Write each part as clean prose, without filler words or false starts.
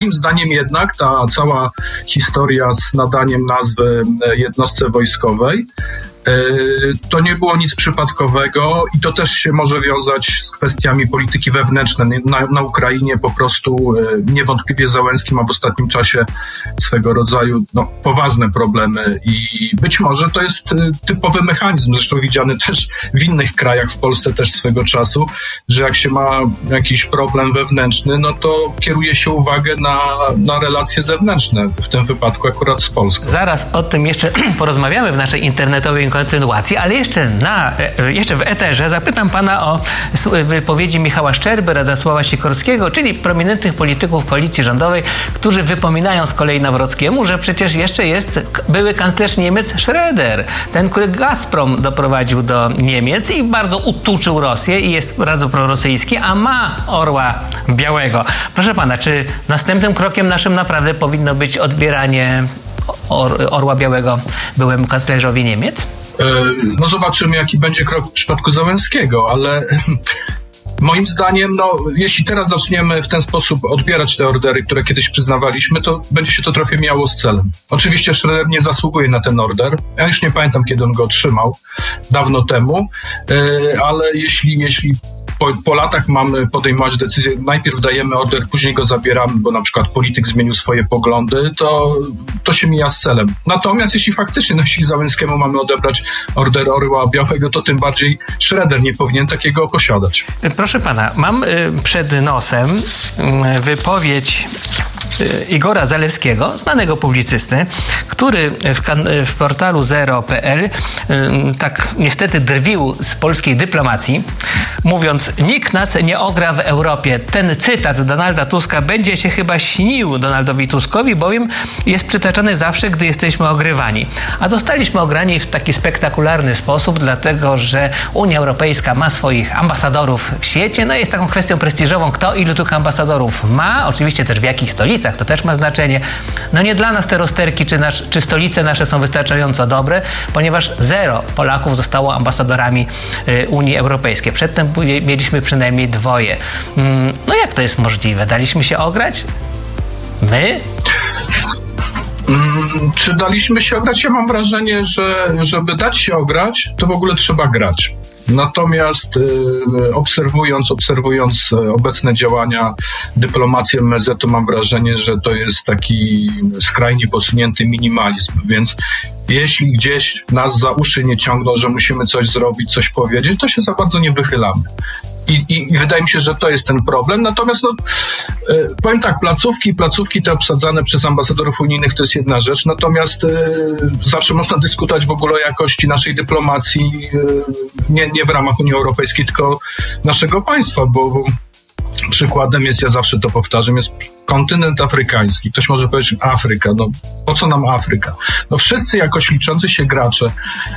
moim zdaniem jednak ta cała historia z nadaniem nazwy jednostce wojskowej to nie było nic przypadkowego i to też się może wiązać z kwestiami polityki wewnętrznej. Na Ukrainie po prostu niewątpliwie Zełenski ma w ostatnim czasie swego rodzaju poważne problemy i być może to jest typowy mechanizm, zresztą widziany też w innych krajach, w Polsce też swego czasu, że jak się ma jakiś problem wewnętrzny, no to kieruje się uwagę na relacje zewnętrzne, w tym wypadku akurat z Polską. Zaraz o tym jeszcze porozmawiamy w naszej internetowej kontynuacji, ale jeszcze w eterze zapytam pana o wypowiedzi Michała Szczerby, Radosława Sikorskiego, czyli prominentnych polityków koalicji rządowej, którzy wypominają z kolei Nawrockiemu, że przecież jeszcze jest były kanclerz Niemiec Schröder, ten, który Gazprom doprowadził do Niemiec i bardzo utuczył Rosję i jest bardzo prorosyjski, a ma orła białego. Proszę pana, czy następnym krokiem naszym naprawdę powinno być odbieranie orła białego byłemu kanclerzowi Niemiec? No zobaczymy, jaki będzie krok w przypadku Zełenskiego, ale moim zdaniem, jeśli teraz zaczniemy w ten sposób odbierać te ordery, które kiedyś przyznawaliśmy, to będzie się to trochę miało z celem. Oczywiście Schröder nie zasługuje na ten order. Ja już nie pamiętam, kiedy on go otrzymał, dawno temu, ale jeśli po latach mamy podejmować decyzję, najpierw dajemy order, później go zabieramy, bo na przykład polityk zmienił swoje poglądy, to się mija z celem. Natomiast jeśli faktycznie jeśli Zełenskiemu mamy odebrać order Orła Białego, to tym bardziej Schröder nie powinien takiego posiadać. Proszę pana, mam przed nosem wypowiedź Igora Zalewskiego, znanego publicysty, który w portalu zero.pl tak niestety drwił z polskiej dyplomacji, mówiąc: nikt nas nie ogra w Europie. Ten cytat z Donalda Tuska będzie się chyba śnił Donaldowi Tuskowi, bowiem jest przytaczany zawsze, gdy jesteśmy ogrywani. A zostaliśmy ograni w taki spektakularny sposób, dlatego że Unia Europejska ma swoich ambasadorów w świecie. No jest taką kwestią prestiżową, kto ilu tych ambasadorów ma, oczywiście też w jakich stolicach, to też ma znaczenie. No nie dla nas te rozterki czy stolice nasze są wystarczająco dobre, ponieważ 0 Polaków zostało ambasadorami Unii Europejskiej. Przedtem mieliśmy przynajmniej 2. No jak to jest możliwe? Daliśmy się ograć? My? Czy daliśmy się ograć? Ja mam wrażenie, że żeby dać się ograć, to w ogóle trzeba grać. Natomiast obserwując obecne działania dyplomacji MSZ-u, mam wrażenie, że to jest taki skrajnie posunięty minimalizm, więc jeśli gdzieś nas za uszy nie ciągną, że musimy coś zrobić, coś powiedzieć, to się za bardzo nie wychylamy. I wydaje mi się, że to jest ten problem. Natomiast powiem tak, placówki te obsadzane przez ambasadorów unijnych to jest jedna rzecz, natomiast zawsze można dyskutować w ogóle o jakości naszej dyplomacji nie w ramach Unii Europejskiej, tylko naszego państwa, bo przykładem jest, ja zawsze to powtarzam, jest kontynent afrykański. Ktoś może powiedzieć Afryka, po co nam Afryka? Wszyscy jakoś liczący się gracze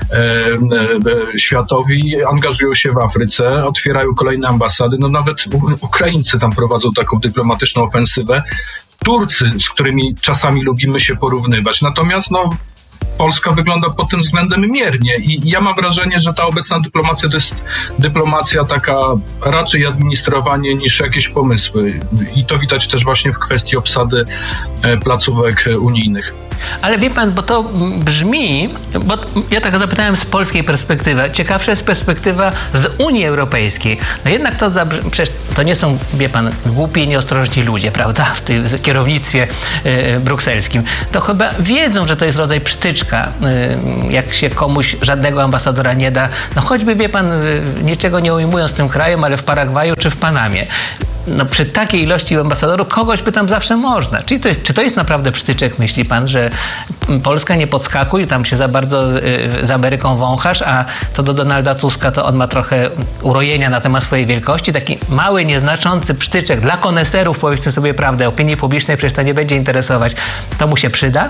światowi angażują się w Afryce, otwierają kolejne ambasady, nawet Ukraińcy tam prowadzą taką dyplomatyczną ofensywę, Turcy, z którymi czasami lubimy się porównywać. Natomiast Polska wygląda pod tym względem miernie i ja mam wrażenie, że ta obecna dyplomacja to jest dyplomacja taka raczej administrowanie niż jakieś pomysły i to widać też właśnie w kwestii obsady placówek unijnych. Ale wie pan, bo to brzmi, bo ja tak zapytałem z polskiej perspektywy, ciekawsza jest perspektywa z Unii Europejskiej. Jednak przecież to nie są, wie pan, głupi i nieostrożni ludzie, prawda, w tym kierownictwie brukselskim. To chyba wiedzą, że to jest rodzaj przytyczka, jak się komuś żadnego ambasadora nie da, choćby, wie pan, niczego nie ujmując tym krajem, ale w Paragwaju czy w Panamie. Przy takiej ilości ambasadorów kogoś by tam zawsze można. Czy to jest naprawdę przytyczek, myśli pan, że Polska nie podskakuje, tam się za bardzo za Ameryką wąchasz, a co do Donalda Tuska, to on ma trochę urojenia na temat swojej wielkości. Taki mały, nieznaczący przytyczek dla koneserów, powiedzmy sobie prawdę, opinii publicznej przecież to nie będzie interesować. To mu się przyda?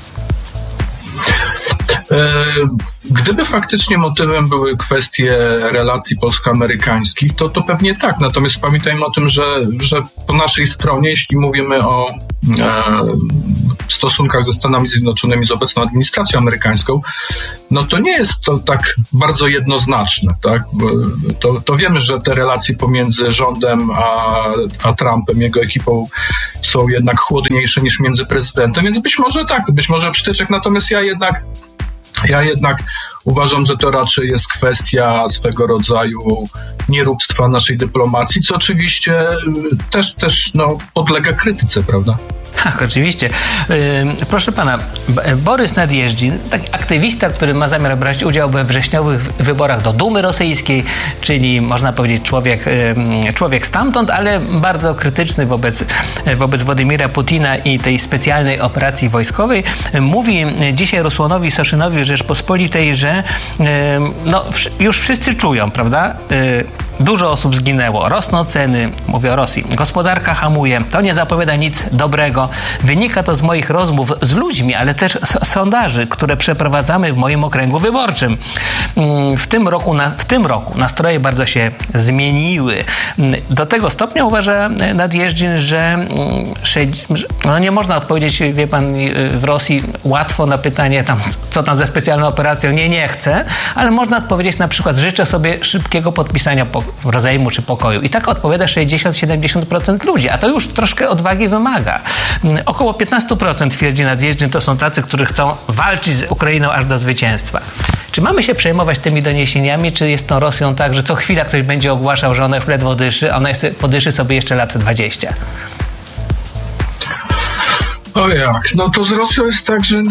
Gdyby faktycznie motywem były kwestie relacji polsko-amerykańskich, to pewnie tak. Natomiast pamiętajmy o tym, że po naszej stronie, jeśli mówimy o stosunkach ze Stanami Zjednoczonymi, z obecną administracją amerykańską, no to nie jest to tak bardzo jednoznaczne, tak? To wiemy, że te relacje pomiędzy rządem a Trumpem, jego ekipą są jednak chłodniejsze niż między prezydentem, więc być może tak, być może przytyczek, natomiast ja jednak uważam, że to raczej jest kwestia swego rodzaju nieróbstwa naszej dyplomacji, co oczywiście też podlega krytyce, prawda? Tak, oczywiście. Proszę pana, Borys Nadjeżdżin, taki aktywista, który ma zamiar brać udział we wrześniowych wyborach do Dumy rosyjskiej, czyli można powiedzieć człowiek stamtąd, ale bardzo krytyczny wobec Władimira Putina i tej specjalnej operacji wojskowej, mówi dzisiaj Rusłanowi Soszynowi Rzeczpospolitej, że już wszyscy czują, prawda? Dużo osób zginęło, rosną ceny, mówię o Rosji, gospodarka hamuje, to nie zapowiada nic dobrego. Wynika to z moich rozmów z ludźmi, ale też z sondaży, które przeprowadzamy w moim okręgu wyborczym. W tym roku nastroje bardzo się zmieniły. Do tego stopnia uważa Nadjeżdżin, że nie można odpowiedzieć, wie pan, w Rosji łatwo na pytanie, co tam ze specjalną operacją, nie chcę, ale można odpowiedzieć na przykład, życzę sobie szybkiego podpisania rozejmu czy pokoju. I tak odpowiada 60-70% ludzi, a to już troszkę odwagi wymaga. Około 15% twierdzi Nadjeżdżin, to są tacy, którzy chcą walczyć z Ukrainą aż do zwycięstwa. Czy mamy się przejmować tymi doniesieniami, czy jest tą Rosją tak, że co chwila ktoś będzie ogłaszał, że ona już ledwo dyszy, a ona podyszy sobie jeszcze lat 20? O jak? No to z Rosją jest tak, że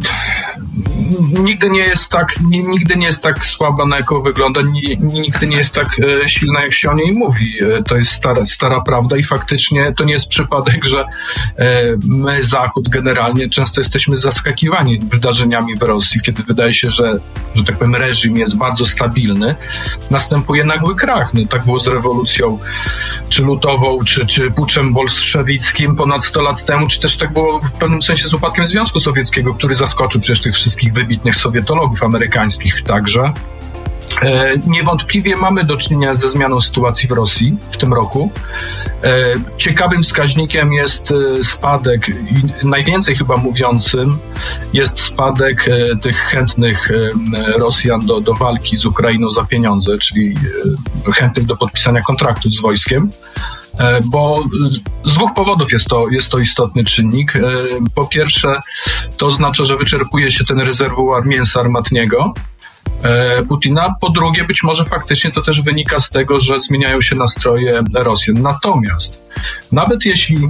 nigdy nie jest tak słaba, na jaką wygląda, nigdy nie jest tak silna, jak się o niej mówi. To jest stara prawda i faktycznie to nie jest przypadek, że my, Zachód generalnie, często jesteśmy zaskakiwani wydarzeniami w Rosji, kiedy wydaje się, że tak powiem, reżim jest bardzo stabilny. Następuje nagły krach. No, tak było z rewolucją czy lutową, czy puczem bolszewickim ponad 100 lat temu, czy też tak było w pewnym sensie z upadkiem Związku Sowieckiego, który zaskoczył przecież tych wszystkich wybitnych sowietologów amerykańskich także. Niewątpliwie mamy do czynienia ze zmianą sytuacji w Rosji w tym roku. Ciekawym wskaźnikiem jest spadek, i najwięcej chyba mówiącym jest spadek tych chętnych Rosjan do walki z Ukrainą za pieniądze, czyli chętnych do podpisania kontraktów z wojskiem. Bo z dwóch powodów jest to istotny czynnik. Po pierwsze, to oznacza, że wyczerpuje się ten rezerwuar mięsa armatniego Putina. Po drugie, być może faktycznie to też wynika z tego, że zmieniają się nastroje Rosjan. Natomiast nawet jeśli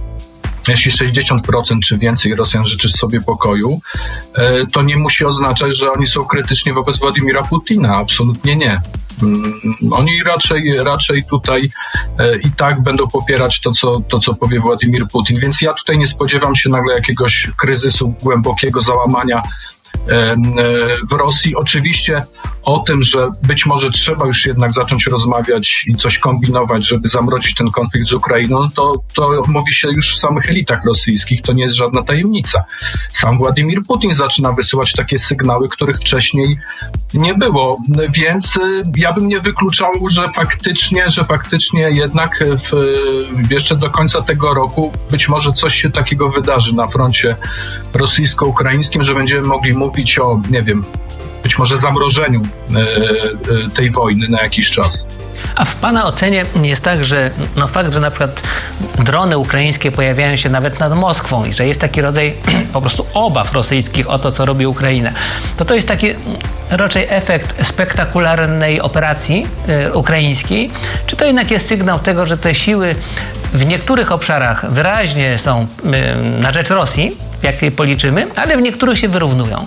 60% czy więcej Rosjan życzy sobie pokoju, to nie musi oznaczać, że oni są krytyczni wobec Władimira Putina. Absolutnie nie. Oni raczej tutaj i tak będą popierać to, co powie Władimir Putin. Więc ja tutaj nie spodziewam się nagle jakiegoś kryzysu, głębokiego załamania w Rosji. Oczywiście o tym, że być może trzeba już jednak zacząć rozmawiać i coś kombinować, żeby zamrozić ten konflikt z Ukrainą, to mówi się już w samych elitach rosyjskich, to nie jest żadna tajemnica. Sam Władimir Putin zaczyna wysyłać takie sygnały, których wcześniej nie było, więc ja bym nie wykluczał, że faktycznie jednak jeszcze do końca tego roku być może coś się takiego wydarzy na froncie rosyjsko-ukraińskim, że będziemy mogli mówić o, nie wiem, być może zamrożeniu tej wojny na jakiś czas. A w pana ocenie jest tak, że fakt, że na przykład drony ukraińskie pojawiają się nawet nad Moskwą i że jest taki rodzaj po prostu obaw rosyjskich o to, co robi Ukraina, to jest taki raczej efekt spektakularnej operacji ukraińskiej, czy to jednak jest sygnał tego, że te siły w niektórych obszarach wyraźnie są na rzecz Rosji, jak je policzymy, ale w niektórych się wyrównują?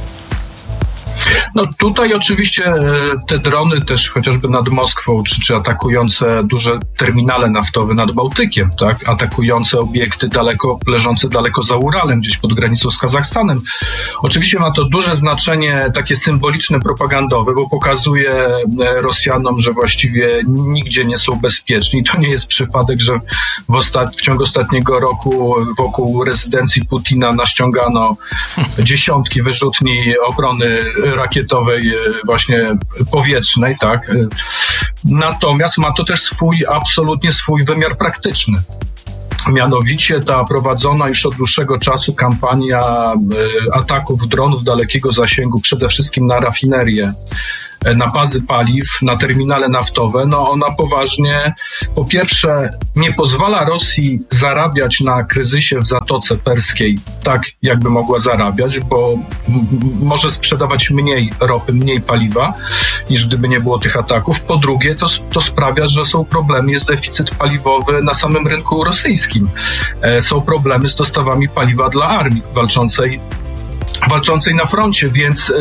No tutaj oczywiście te drony też chociażby nad Moskwą, czy atakujące duże terminale naftowe nad Bałtykiem, tak? Atakujące obiekty leżące daleko za Uralem, gdzieś pod granicą z Kazachstanem. Oczywiście ma to duże znaczenie takie symboliczne, propagandowe, bo pokazuje Rosjanom, że właściwie nigdzie nie są bezpieczni. To nie jest przypadek, że w ciągu ostatniego roku wokół rezydencji Putina naściągano dziesiątki wyrzutni obrony rakietowej, właśnie powietrznej, tak. Natomiast ma to też absolutnie swój wymiar praktyczny. Mianowicie ta prowadzona już od dłuższego czasu kampania ataków dronów dalekiego zasięgu, przede wszystkim na rafinerie, na bazy paliw, na terminale naftowe, ona poważnie, po pierwsze, nie pozwala Rosji zarabiać na kryzysie w Zatoce Perskiej tak, jakby mogła zarabiać, bo może sprzedawać mniej ropy, mniej paliwa, niż gdyby nie było tych ataków. Po drugie, to sprawia, że są problemy, jest deficyt paliwowy na samym rynku rosyjskim. Są problemy z dostawami paliwa dla armii walczącej na froncie, więc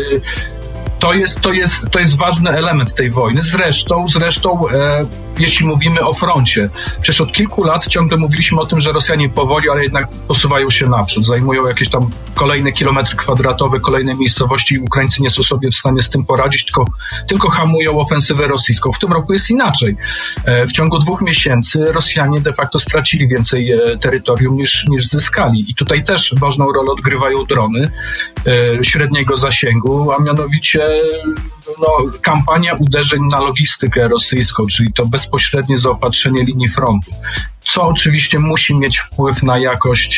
to jest ważny element tej wojny. Zresztą, jeśli mówimy o froncie, przecież od kilku lat ciągle mówiliśmy o tym, że Rosjanie powoli, ale jednak posuwają się naprzód, zajmują jakieś tam kolejne kilometry kwadratowe, kolejne miejscowości i Ukraińcy nie są sobie w stanie z tym poradzić, tylko hamują ofensywę rosyjską. W tym roku jest inaczej. W ciągu 2 miesięcy Rosjanie de facto stracili więcej terytorium niż zyskali. I tutaj też ważną rolę odgrywają drony średniego zasięgu, a mianowicie kampania uderzeń na logistykę rosyjską, czyli to bezpośrednie zaopatrzenie linii frontu, co oczywiście musi mieć wpływ na jakość,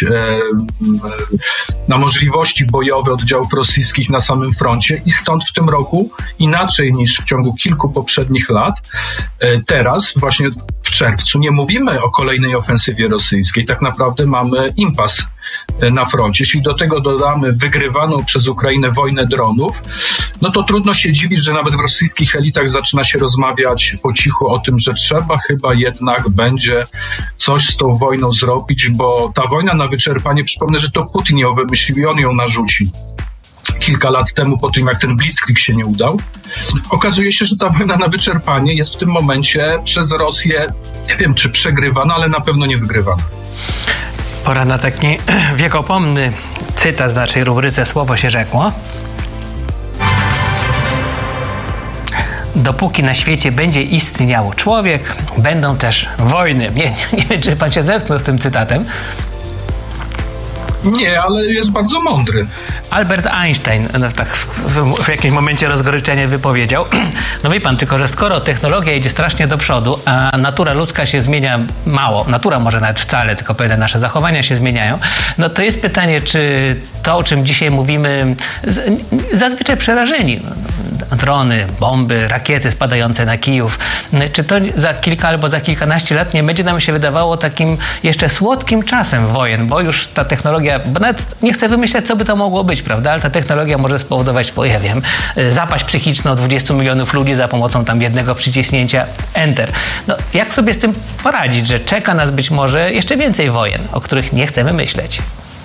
na możliwości bojowe oddziałów rosyjskich na samym froncie i stąd w tym roku inaczej niż w ciągu kilku poprzednich lat, teraz właśnie w czerwcu nie mówimy o kolejnej ofensywie rosyjskiej, tak naprawdę mamy impas na froncie. Jeśli do tego dodamy wygrywaną przez Ukrainę wojnę dronów, to trudno się dziwić, że nawet w rosyjskich elitach zaczyna się rozmawiać po cichu o tym, że trzeba chyba jednak będzie coś z tą wojną zrobić, bo ta wojna na wyczerpanie, przypomnę, że to Putin ją wymyślił i on ją narzucił kilka lat temu, po tym jak ten blitzkrieg się nie udał. Okazuje się, że ta wojna na wyczerpanie jest w tym momencie przez Rosję, nie wiem czy przegrywana, ale na pewno nie wygrywana. Pora na taki wiekopomny cytat w naszej rubryce Słowo się rzekło. Dopóki na świecie będzie istniał człowiek, będą też wojny. Nie wiem, czy pan się zetknął z tym cytatem. Nie, ale jest bardzo mądry. Albert Einstein tak w jakimś momencie rozgoryczenia wypowiedział, wie pan, tylko że skoro technologia idzie strasznie do przodu, a natura ludzka się zmienia mało, natura może nawet wcale, tylko pewne nasze zachowania się zmieniają, to jest pytanie, czy to, o czym dzisiaj mówimy, zazwyczaj przerażeni, drony, bomby, rakiety spadające na Kijów, czy to za kilka albo za kilkanaście lat nie będzie nam się wydawało takim jeszcze słodkim czasem wojen, bo już ta technologia, bo nawet nie chcę wymyślać, co by to mogło być, prawda, ale ta technologia może spowodować, zapaść psychiczną 20 milionów ludzi za pomocą tam jednego przyciśnięcia Enter. Jak sobie z tym poradzić, że czeka nas być może jeszcze więcej wojen, o których nie chcemy myśleć?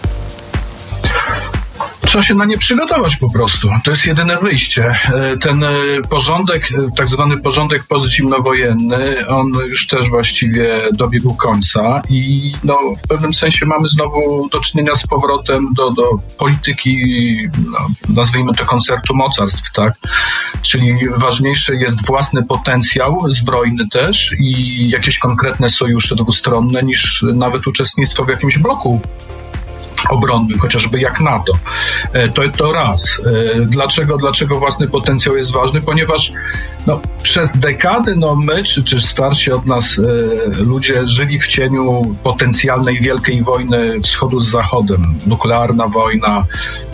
Trzeba się na nie przygotować po prostu. To jest jedyne wyjście. Ten porządek, tak zwany porządek pozzimnowojenny, on już też właściwie dobiegł końca i w pewnym sensie mamy znowu do czynienia z powrotem do polityki, nazwijmy to koncertu mocarstw, tak? Czyli ważniejszy jest własny potencjał zbrojny też i jakieś konkretne sojusze dwustronne niż nawet uczestnictwo w jakimś bloku obronnym, chociażby jak NATO. To raz. Dlaczego własny potencjał jest ważny? Ponieważ przez dekady my, czy starsi od nas ludzie żyli w cieniu potencjalnej wielkiej wojny wschodu z zachodem. Nuklearna wojna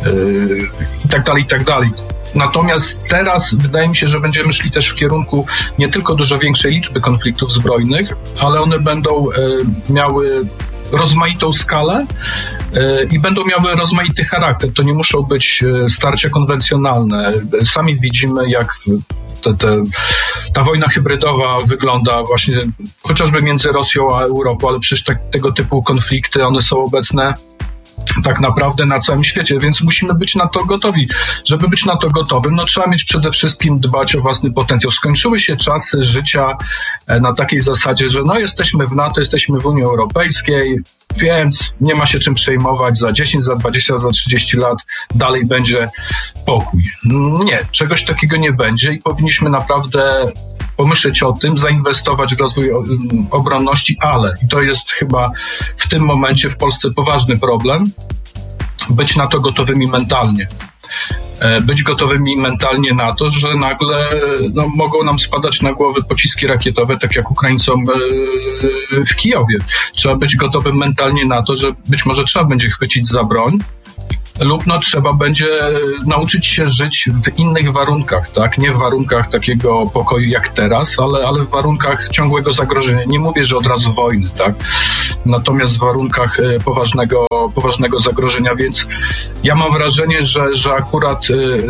i tak dalej. Natomiast teraz wydaje mi się, że będziemy szli też w kierunku nie tylko dużo większej liczby konfliktów zbrojnych, ale one będą miały rozmaitą skalę i będą miały rozmaity charakter. To nie muszą być starcia konwencjonalne. Sami widzimy, jak ta wojna hybrydowa wygląda właśnie chociażby między Rosją a Europą, ale przecież tego typu konflikty, one są obecne tak naprawdę na całym świecie, więc musimy być na to gotowi. Żeby być na to gotowym, trzeba mieć przede wszystkim dbać o własny potencjał. Skończyły się czasy życia na takiej zasadzie, że jesteśmy w NATO, jesteśmy w Unii Europejskiej, więc nie ma się czym przejmować, za 10, za 20, za 30 lat dalej będzie pokój. Nie, czegoś takiego nie będzie i powinniśmy naprawdę pomyśleć o tym, zainwestować w rozwój obronności, ale, i to jest chyba w tym momencie w Polsce poważny problem, być na to gotowymi mentalnie. być gotowymi mentalnie na to, że nagle mogą nam spadać na głowy pociski rakietowe, tak jak Ukraińcom w Kijowie. Trzeba być gotowym mentalnie na to, że być może trzeba będzie chwycić za broń, lub trzeba będzie nauczyć się żyć w innych warunkach, tak? Nie w warunkach takiego pokoju jak teraz, ale w warunkach ciągłego zagrożenia. Nie mówię, że od razu wojny, tak? Natomiast w warunkach poważnego zagrożenia, więc ja mam wrażenie, że akurat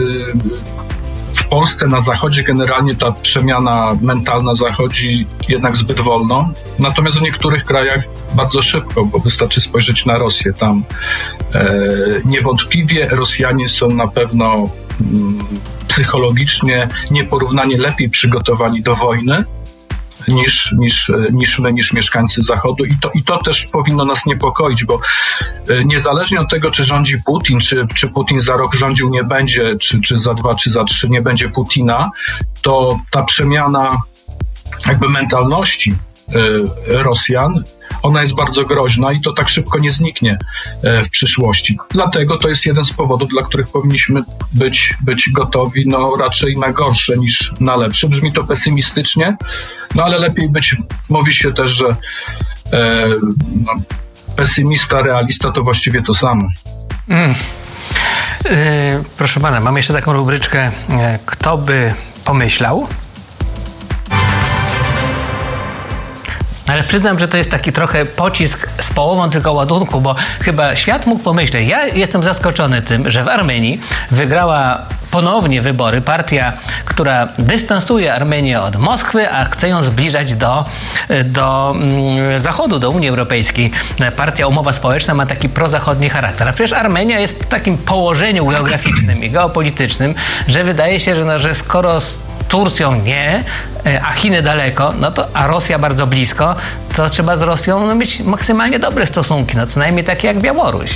w Polsce, na Zachodzie generalnie ta przemiana mentalna zachodzi jednak zbyt wolno, natomiast w niektórych krajach bardzo szybko, bo wystarczy spojrzeć na Rosję. Tam niewątpliwie Rosjanie są na pewno psychologicznie nieporównanie lepiej przygotowani do wojny niż my, niż mieszkańcy Zachodu, i to też powinno nas niepokoić, bo niezależnie od tego, czy rządzi Putin, czy Putin za rok rządził nie będzie, czy za 2, czy za 3 nie będzie Putina, to ta przemiana jakby mentalności Rosjan, ona jest bardzo groźna i to tak szybko nie zniknie w przyszłości. Dlatego to jest jeden z powodów, dla których powinniśmy być gotowi raczej na gorsze niż na lepsze. Brzmi to pesymistycznie, ale lepiej mówi się też, że pesymista, realista to właściwie to samo. Proszę pana, mam jeszcze taką rubryczkę, kto by pomyślał? Ale przyznam, że to jest taki trochę pocisk z połową tylko ładunku, bo chyba świat mógł pomyśleć. Ja jestem zaskoczony tym, że w Armenii wygrała ponownie wybory partia, która dystansuje Armenię od Moskwy, a chce ją zbliżać do Zachodu, do Unii Europejskiej. Partia Umowa Społeczna ma taki prozachodni charakter. A przecież Armenia jest w takim położeniu geograficznym i geopolitycznym, że wydaje się, że skoro Turcją nie, a Chiny daleko, a Rosja bardzo blisko, to trzeba z Rosją mieć maksymalnie dobre stosunki, co najmniej takie jak Białoruś.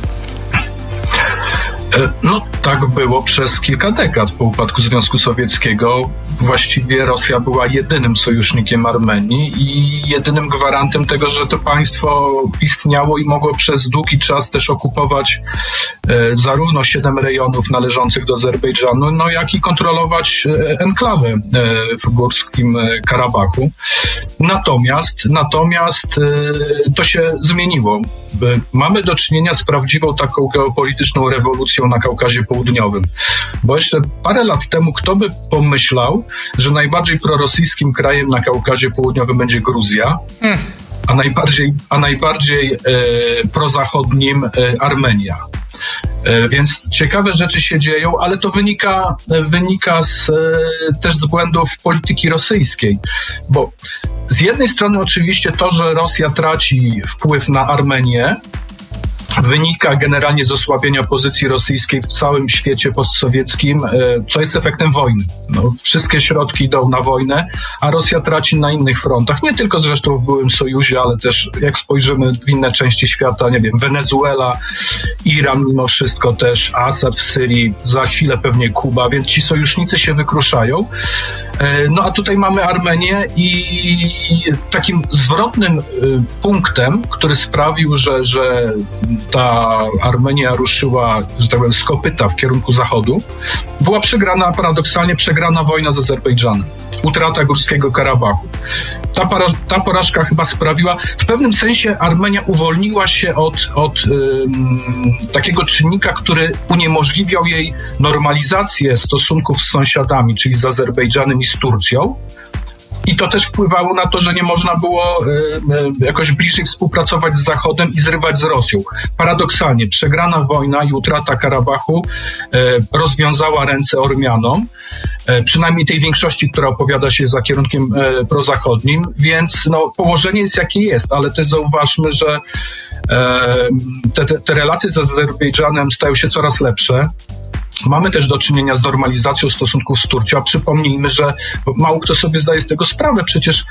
Tak było przez kilka dekad po upadku Związku Sowieckiego. Właściwie Rosja była jedynym sojusznikiem Armenii i jedynym gwarantem tego, że to państwo istniało i mogło przez długi czas też okupować zarówno 7 rejonów należących do Azerbejdżanu, jak i kontrolować enklawę w Górskim Karabachu. Natomiast to się zmieniło. Mamy do czynienia z prawdziwą taką geopolityczną rewolucją na Kaukazie Południowym. Bo jeszcze parę lat temu kto by pomyślał, że najbardziej prorosyjskim krajem na Kaukazie Południowym będzie Gruzja, a najbardziej prozachodnim Armenia. Więc ciekawe rzeczy się dzieją, ale to wynika też z błędów polityki rosyjskiej, bo z jednej strony oczywiście to, że Rosja traci wpływ na Armenię, wynika generalnie z osłabienia pozycji rosyjskiej w całym świecie postsowieckim, co jest efektem wojny. Wszystkie środki idą na wojnę, a Rosja traci na innych frontach. Nie tylko zresztą w byłym sojuszu, ale też jak spojrzymy w inne części świata, Wenezuela, Iran mimo wszystko też, Asad w Syrii, za chwilę pewnie Kuba, więc ci sojusznicy się wykruszają. A tutaj mamy Armenię i takim zwrotnym punktem, który sprawił, że ta Armenia ruszyła, że tak powiem, z kopyta w kierunku zachodu, była paradoksalnie przegrana wojna z Azerbejdżanem. Utrata Górskiego Karabachu. Ta porażka chyba sprawiła, w pewnym sensie Armenia uwolniła się od takiego czynnika, który uniemożliwiał jej normalizację stosunków z sąsiadami, czyli z Azerbejdżanem i z Turcją. I to też wpływało na to, że nie można było jakoś bliżej współpracować z Zachodem i zrywać z Rosją. Paradoksalnie przegrana wojna i utrata Karabachu rozwiązała ręce Ormianom, przynajmniej tej większości, która opowiada się za kierunkiem prozachodnim, więc położenie jest jakie jest, ale też zauważmy, że te relacje z Azerbejdżanem stają się coraz lepsze. Mamy też do czynienia z normalizacją stosunków z Turcją, a przypomnijmy, że mało kto sobie zdaje z tego sprawę, przecież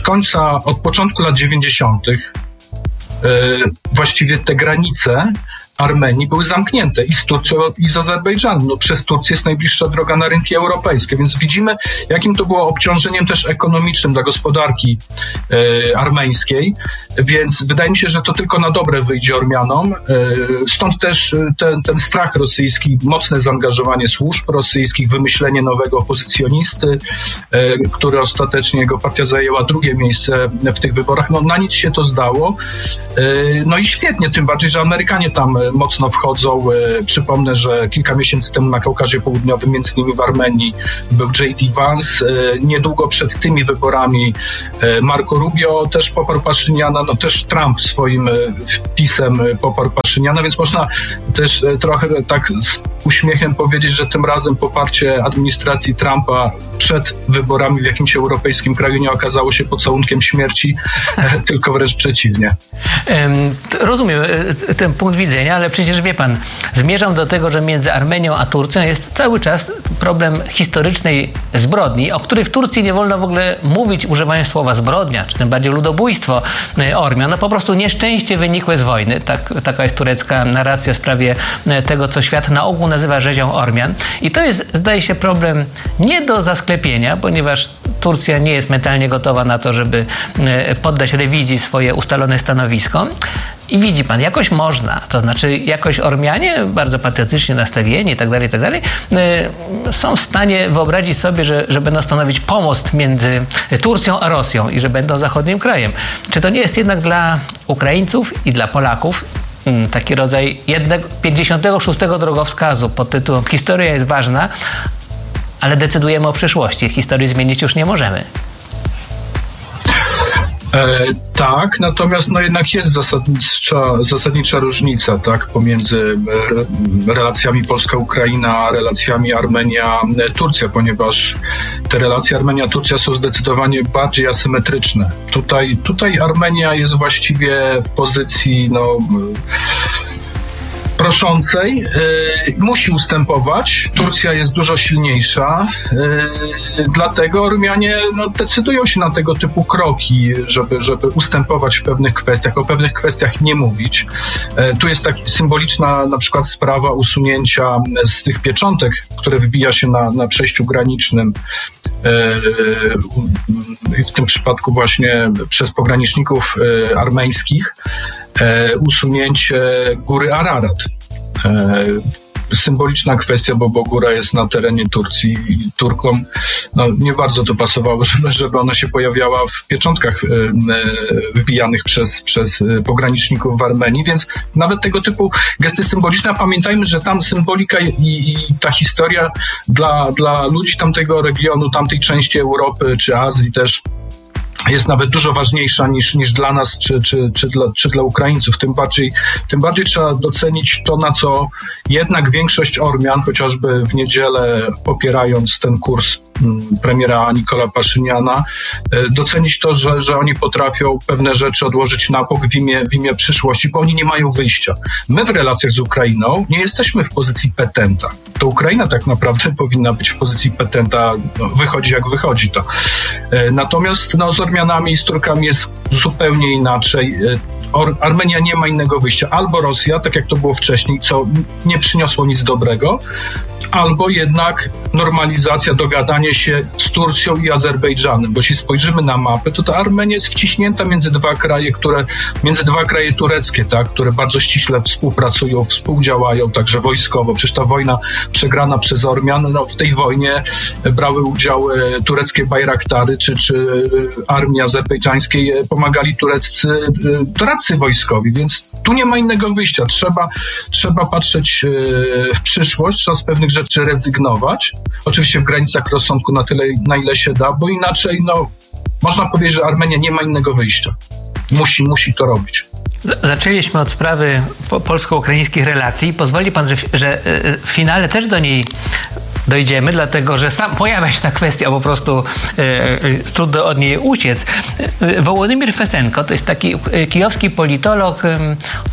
od początku lat 90. właściwie te granice Armenii były zamknięte i z Turcją, i z Azerbejdżanem. No, przez Turcję jest najbliższa droga na rynki europejskie, więc widzimy, jakim to było obciążeniem też ekonomicznym dla gospodarki armeńskiej, więc wydaje mi się, że to tylko na dobre wyjdzie Ormianom. Stąd też ten strach rosyjski, mocne zaangażowanie służb rosyjskich, wymyślenie nowego opozycjonisty, który ostatecznie, jego partia zajęła drugie miejsce w tych wyborach. No, na nic się to zdało. No i świetnie, tym bardziej, że Amerykanie tam mocno wchodzą. Przypomnę, że kilka miesięcy temu na Kaukazie Południowym, między innymi w Armenii, był J.D. Vance. Niedługo przed tymi wyborami Marco Rubio też poparł Paszyniana, no też Trump swoim wpisem poparł Paszyniana, więc można też trochę tak z uśmiechem powiedzieć, że tym razem poparcie administracji Trumpa przed wyborami w jakimś europejskim kraju nie okazało się pocałunkiem śmierci, tylko wręcz przeciwnie. Rozumiem ten punkt widzenia, ale przecież wie pan, zmierzam do tego, że między Armenią a Turcją jest cały czas problem historycznej zbrodni, o której w Turcji nie wolno w ogóle mówić, używając słowa zbrodnia, czy tym bardziej ludobójstwo Ormian. No po prostu nieszczęście wynikłe z wojny. Taka jest turecka narracja w sprawie tego, co świat na ogół nazywa rzezią Ormian. I to jest, zdaje się, problem nie do zasklepienia, ponieważ Turcja nie jest mentalnie gotowa na to, żeby poddać rewizji swoje ustalone stanowisko. I widzi pan, jakoś można, to znaczy jakoś Ormianie, bardzo patriotycznie nastawieni i tak dalej, są w stanie wyobrazić sobie, że będą stanowić pomost między Turcją a Rosją i że będą zachodnim krajem. Czy to nie jest jednak dla Ukraińców i dla Polaków taki rodzaj 56 drogowskazu pod tytułem historia jest ważna, ale decydujemy o przyszłości. Historii zmienić już nie możemy. Tak, natomiast no jednak jest zasadnicza różnica, tak, pomiędzy relacjami Polska-Ukraina a relacjami Armenia-Turcja, ponieważ te relacje Armenia-Turcja są zdecydowanie bardziej asymetryczne. Tutaj Armenia jest właściwie w pozycji proszącej, musi ustępować. Turcja jest dużo silniejsza, dlatego Ormianie decydują się na tego typu kroki, żeby ustępować w pewnych kwestiach, o pewnych kwestiach nie mówić. Tu jest taka symboliczna na przykład sprawa usunięcia z tych pieczątek, które wbija się na przejściu granicznym, w tym przypadku właśnie przez pograniczników armeńskich, usunięcie góry Ararat. Symboliczna kwestia, bo góra jest na terenie Turcji i Turkom nie bardzo to pasowało, żeby ona się pojawiała w pieczątkach wbijanych przez pograniczników w Armenii, więc nawet tego typu gesty symboliczne, a pamiętajmy, że tam symbolika i ta historia dla ludzi tamtego regionu, tamtej części Europy czy Azji też jest nawet dużo ważniejsza niż dla nas czy dla Ukraińców. Tym bardziej trzeba docenić to, na co jednak większość Ormian, chociażby w niedzielę popierając ten kurs premiera Nikola Paszyniana, docenić to, że oni potrafią pewne rzeczy odłożyć na bok w imię przyszłości, bo oni nie mają wyjścia. My w relacjach z Ukrainą nie jesteśmy w pozycji petenta. To Ukraina tak naprawdę powinna być w pozycji petenta, wychodzi jak wychodzi to. Natomiast z Ormianami i z Turkami jest zupełnie inaczej. Armenia nie ma innego wyjścia. Albo Rosja, tak jak to było wcześniej, co nie przyniosło nic dobrego, albo jednak normalizacja, dogadanie się z Turcją i Azerbejdżanem, bo jeśli spojrzymy na mapę, to ta Armenia jest wciśnięta między dwa kraje tureckie, tak, które bardzo ściśle współpracują, współdziałają, także wojskowo. Przecież ta wojna przegrana przez Ormian, w tej wojnie brały udział tureckie Bajraktary, czy armii azerbejdżańskiej pomagali doradcy wojskowi, więc tu nie ma innego wyjścia. Trzeba patrzeć w przyszłość, trzeba z pewnych rzeczy rezygnować. Oczywiście w granicach rozsądku na tyle, na ile się da, bo inaczej, można powiedzieć, że Armenia nie ma innego wyjścia. Musi to robić. Zaczęliśmy od sprawy polsko-ukraińskich relacji. Pozwoli pan, że w finale też do niej dojdziemy, dlatego że sam pojawia się ta kwestia, po prostu trudno od niej uciec. Wołodymyr Fesenko to jest taki kijowski politolog,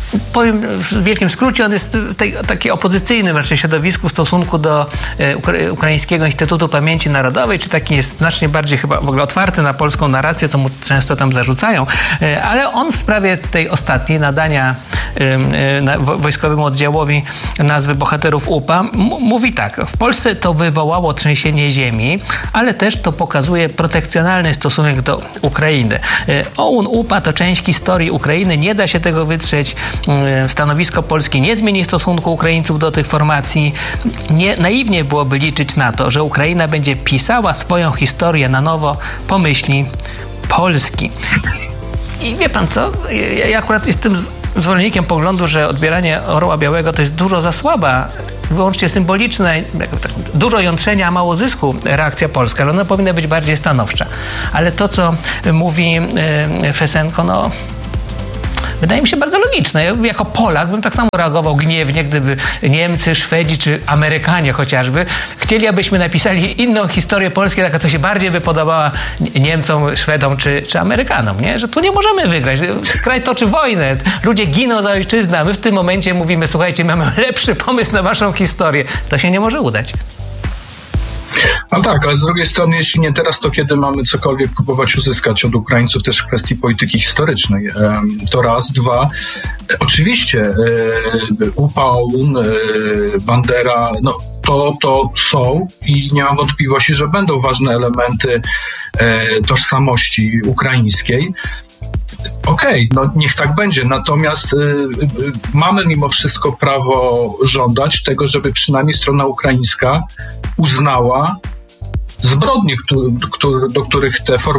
powiem w wielkim skrócie, on jest w takim opozycyjnym raczej środowisku w stosunku do Ukraińskiego Instytutu Pamięci Narodowej, czy taki jest znacznie bardziej chyba w ogóle otwarty na polską narrację, co mu często tam zarzucają, ale on w sprawie tej ostatniej nadania wojskowemu oddziałowi nazwy bohaterów UPA mówi tak: w Polsce to wywołało trzęsienie ziemi, ale też to pokazuje protekcjonalny stosunek do Ukrainy. OUN UPA to część historii Ukrainy, nie da się tego wytrzeć. Stanowisko polskie nie zmieni stosunku Ukraińców do tych formacji. Naiwnie byłoby liczyć na to, że Ukraina będzie pisała swoją historię na nowo po myśli Polski. I wie pan co? Ja akurat jestem zwolennikiem poglądu, że odbieranie orła białego to jest dużo za słaba, wyłącznie symboliczna, dużo jątrzenia, a mało zysku reakcja polska, że ona powinna być bardziej stanowcza. Ale to, co mówi Fesenko, wydaje mi się bardzo logiczne. Ja jako Polak bym tak samo reagował gniewnie, gdyby Niemcy, Szwedzi czy Amerykanie chociażby chcieli, abyśmy napisali inną historię Polski, taka, co się bardziej by podobała Niemcom, Szwedom czy Amerykanom, nie? Że tu nie możemy wygrać. Kraj toczy wojnę, ludzie giną za ojczyznę, a my w tym momencie mówimy: słuchajcie, mamy lepszy pomysł na waszą historię. To się nie może udać. No tak, ale z drugiej strony, jeśli nie teraz, to kiedy mamy cokolwiek próbować uzyskać od Ukraińców też w kwestii polityki historycznej? To raz. Dwa, oczywiście UPA, OUN, Bandera, to są i nie mam wątpliwości, że będą ważne elementy tożsamości ukraińskiej. Okej, niech tak będzie, natomiast mamy mimo wszystko prawo żądać tego, żeby przynajmniej strona ukraińska uznała zbrodnie, do których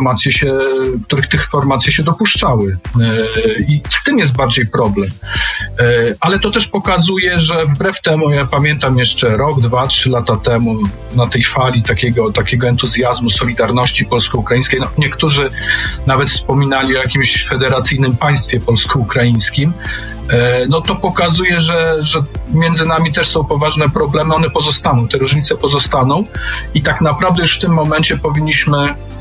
tych formacji się dopuszczały. I z tym jest bardziej problem. Ale to też pokazuje, że wbrew temu, ja pamiętam jeszcze rok, 2, 3 lata temu na tej fali takiego entuzjazmu, solidarności polsko-ukraińskiej, niektórzy nawet wspominali o jakimś federacyjnym państwie polsko-ukraińskim. To pokazuje, że między nami też są poważne problemy, one pozostaną, te różnice pozostaną i tak naprawdę już w tym momencie powinniśmy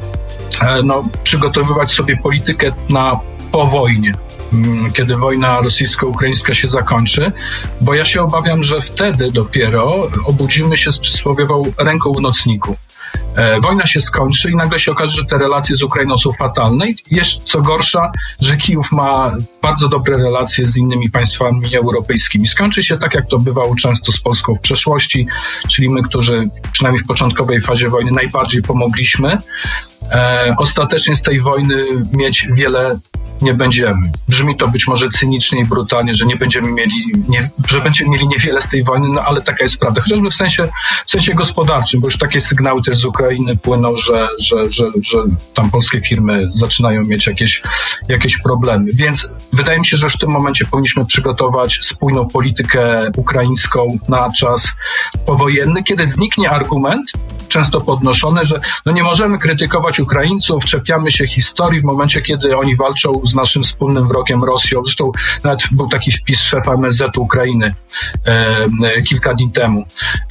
przygotowywać sobie politykę na po wojnie, kiedy wojna rosyjsko-ukraińska się zakończy, bo ja się obawiam, że wtedy dopiero obudzimy się z przysłowiową ręką w nocniku. Wojna się skończy i nagle się okaże, że te relacje z Ukrainą są fatalne i jeszcze co gorsza, że Kijów ma bardzo dobre relacje z innymi państwami europejskimi. Skończy się tak, jak to bywało często z Polską w przeszłości, czyli my, którzy przynajmniej w początkowej fazie wojny najbardziej pomogliśmy, ostatecznie z tej wojny mieć wiele nie będziemy. Brzmi to być może cynicznie i brutalnie, że będziemy mieli niewiele z tej wojny, ale taka jest prawda. Chociażby w sensie gospodarczym, bo już takie sygnały też z Ukrainy płyną, że tam polskie firmy zaczynają mieć jakieś problemy. Więc wydaje mi się, że już w tym momencie powinniśmy przygotować spójną politykę ukraińską na czas powojenny, kiedy zniknie argument, często podnoszony, że nie możemy krytykować Ukraińców, czepiamy się historii w momencie, kiedy oni walczą z naszym wspólnym wrogiem Rosją. Zresztą nawet był taki wpis szefa MSZ-u Ukrainy kilka dni temu.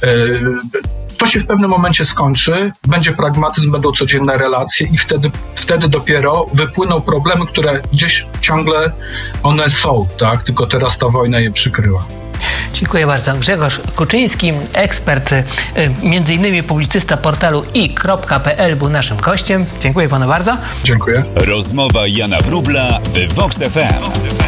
To się w pewnym momencie skończy, będzie pragmatyzm, będą codzienne relacje i wtedy dopiero wypłyną problemy, które gdzieś ciągle one są, tak? Tylko teraz ta wojna je przykryła. Dziękuję bardzo. Grzegorz Kuczyński, ekspert, między innymi publicysta portalu i.pl był naszym gościem. Dziękuję panu bardzo. Dziękuję. Rozmowa Jana Wróbla w Vox FM.